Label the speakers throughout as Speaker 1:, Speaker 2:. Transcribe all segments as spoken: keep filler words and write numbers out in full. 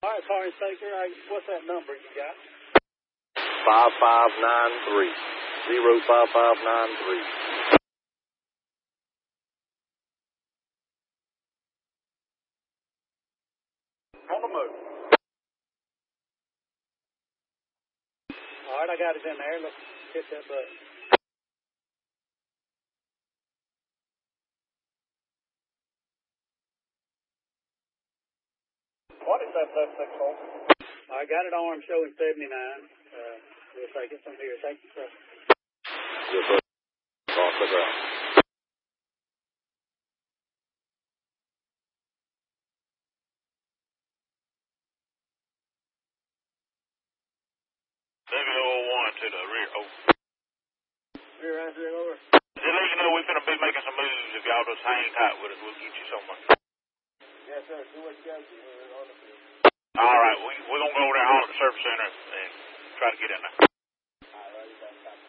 Speaker 1: All right, car inspector, uh, what's that number you got?
Speaker 2: five five nine three. zero five five nine three.
Speaker 1: On the move. All right, I got it in there. Let's hit that button. What is that seven six four? I got it armed showing seventy-nine. Uh, we'll take it from here. Thank you, sir.
Speaker 2: Yes, sir. Off the ground.
Speaker 3: seven oh one to the rear. Oh.
Speaker 1: Rear right there, over.
Speaker 3: Just let you know we're going to be making some moves. If y'all just hang tight with us, we'll get you somewhere.
Speaker 1: Yes, sir. See what you got on the field.
Speaker 3: All right, we, we're going to go over there on at the service center and try to get in there.
Speaker 1: All right, you got that.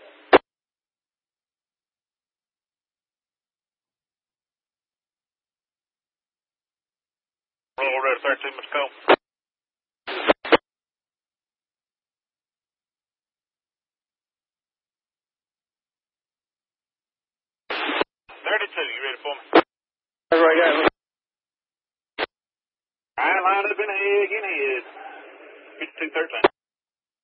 Speaker 3: Roll over there to thirteen, Mister Cole. thirty-two, you ready for me?
Speaker 1: That's right, got it.
Speaker 3: All right, line up in the head, get in the head. fifty-two thirteen.